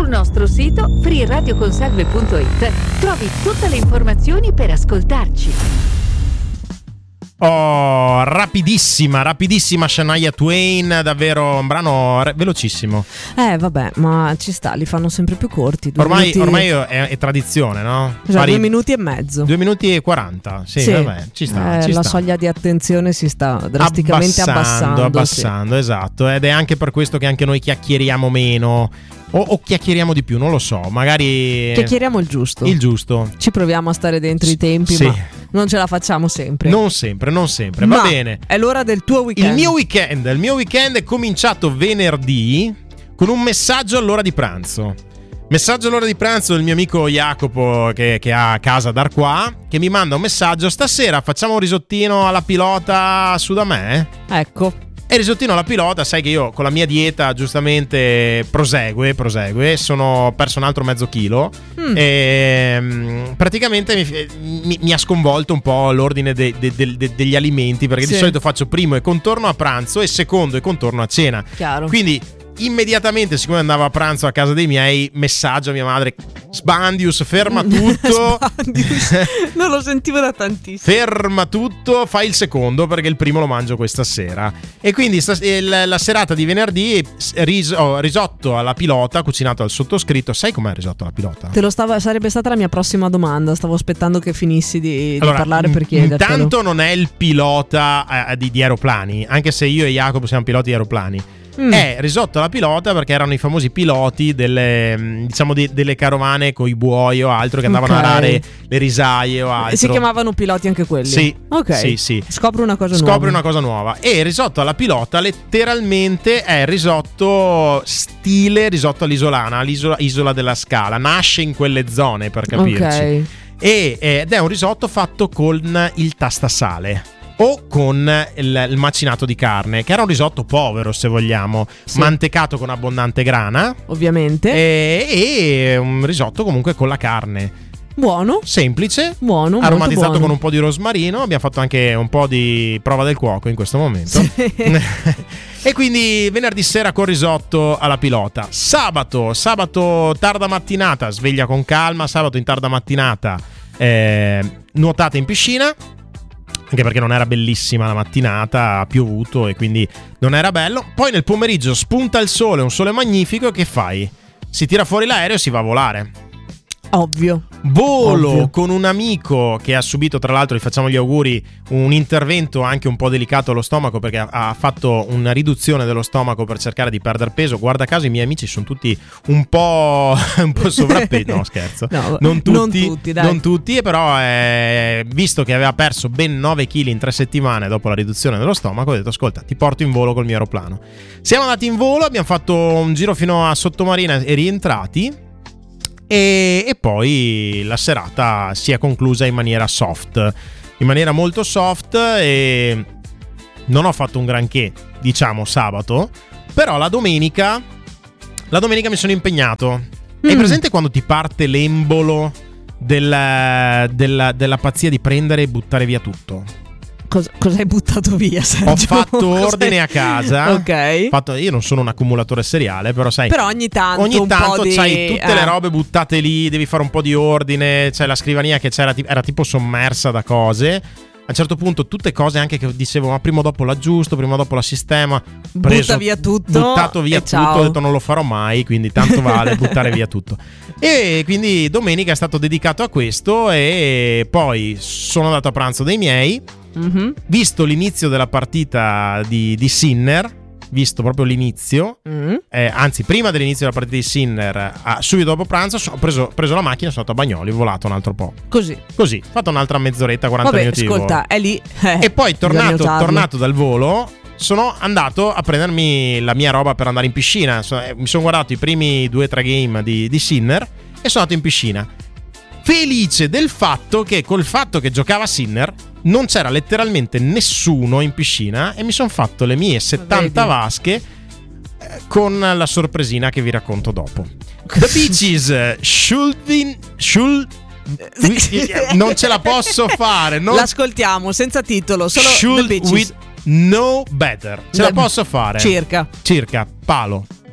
Sul nostro sito freeradioconsalve.it trovi tutte le informazioni per ascoltarci. Oh, rapidissima Shania Twain, davvero un brano velocissimo. Vabbè, ma ci sta, li fanno sempre più corti. Ormai è tradizione, no? Cioè, 2 minuti e mezzo. 2 minuti e 40. Sì. Vabbè, ci sta. La soglia di attenzione si sta drasticamente abbassando. Sì. Esatto. Ed è anche per questo che anche noi chiacchieriamo meno. O chiacchieriamo di più, non lo so. Magari chiacchieriamo il giusto. Ci proviamo a stare dentro i tempi, sì. Ma non ce la facciamo sempre. Non sempre. Ma va bene. È l'ora del tuo weekend. Il mio weekend è cominciato venerdì con un messaggio all'ora di pranzo. Messaggio all'ora di pranzo del mio amico Jacopo che ha casa da qua, che mi manda un messaggio: stasera facciamo un risottino alla pilota su da me? Ecco. E risottino alla pilota, sai che io con la mia dieta giustamente prosegue, sono perso un altro mezzo chilo e praticamente mi ha sconvolto un po' l'ordine degli alimenti, perché di solito faccio primo e contorno a pranzo e secondo e contorno a cena. Chiaro. Quindi immediatamente, siccome andavo a pranzo a casa dei miei, messaggio a mia madre: Sbandius, ferma tutto. Non lo sentivo da tantissimo. Ferma tutto, fai il secondo perché il primo lo mangio questa sera. E quindi la serata di venerdì risotto alla pilota cucinato al sottoscritto. Sai com'è il risotto alla pilota? Sarebbe stata la mia prossima domanda. Stavo aspettando che finissi di parlare per chiedertelo. Intanto non è il pilota di aeroplani, anche se io e Jacopo siamo piloti di aeroplani. È risotto alla pilota perché erano i famosi piloti delle carovane con i buoi o altro che andavano a arare le risaie o altro. Si chiamavano piloti anche quelli? Sì. Ok. Sì. Scopri una cosa nuova. E il risotto alla pilota letteralmente è risotto stile risotto all'isolana, isola della Scala. Nasce in quelle zone, per capirci. Ok. Ed è un risotto fatto con il tastasale o con il macinato di carne, che era un risotto povero, se vogliamo, mantecato con abbondante grana, ovviamente, e un risotto comunque con la carne. Buono, semplice, buono, aromatizzato buono. Con un po' di rosmarino. Abbiamo fatto anche un po' di prova del cuoco in questo momento. E quindi venerdì sera con risotto alla pilota. Sabato tarda mattinata, sveglia con calma. Sabato in tarda mattinata nuotate in piscina, anche perché non era bellissima la mattinata, ha piovuto e quindi non era bello. Poi nel pomeriggio spunta il sole, un sole magnifico, e che fai? Si tira fuori l'aereo e si va a volare. Volo con un amico che ha subito, tra l'altro gli facciamo gli auguri, un intervento anche un po' delicato allo stomaco, perché ha fatto una riduzione dello stomaco per cercare di perdere peso. Guarda caso i miei amici sono tutti un po' sovrappeso. No, scherzo. No, non tutti, dai. Però visto che aveva perso ben 9 kg in 3 settimane dopo la riduzione dello stomaco, ho detto: ascolta, ti porto in volo col mio aeroplano. Siamo andati in volo, abbiamo fatto un giro fino a Sottomarina e rientrati. E poi la serata si è conclusa in maniera molto soft, e non ho fatto un granché, diciamo, sabato. Però la domenica mi sono impegnato. Hai presente quando ti parte l'embolo della pazzia di prendere e buttare via tutto? Cosa hai buttato via, Sergio? Ho fatto ordine a casa. Ok. Io non sono un accumulatore seriale, però sai, però ogni tanto un po' c'hai tutte le robe buttate lì, devi fare un po' di ordine. C'è la scrivania che era tipo sommersa da cose. A un certo punto tutte cose anche che dicevo: ma prima o dopo l'aggiusto, prima o dopo la sistema. Buttato via tutto, ho detto non lo farò mai, quindi tanto vale buttare via tutto. E quindi domenica è stato dedicato a questo. E poi sono andato a pranzo dai miei. Visto l'inizio della partita di Sinner, visto proprio l'inizio, anzi prima dell'inizio della partita di Sinner, subito dopo pranzo ho preso la macchina, sono andato a Bagnoli, ho volato un altro po'. Così, fatto un'altra mezz'oretta, 40 minuti di volo. Ascolta, è lì. E poi tornato dal volo, sono andato a prendermi la mia roba per andare in piscina. Mi sono guardato i primi 2-3 game di Sinner e sono andato in piscina. Felice del fatto che col fatto che giocava Sinner non c'era letteralmente nessuno in piscina, e mi sono fatto le mie 70 vasche con la sorpresina che vi racconto dopo. The Beaches should non ce la posso fare. L'ascoltiamo senza titolo, solo Should The Beaches. We Know Better. Ce la posso fare. Circa. Palo.